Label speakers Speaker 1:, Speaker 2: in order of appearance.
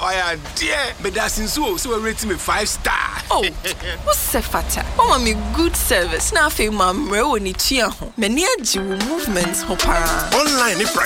Speaker 1: yeah, dear. But that's in so we rate me 5 star.
Speaker 2: Oh, what's Sefata? Oh, me good service. Now, I feel my mre woni tua ho. Many movements ho para.
Speaker 1: Online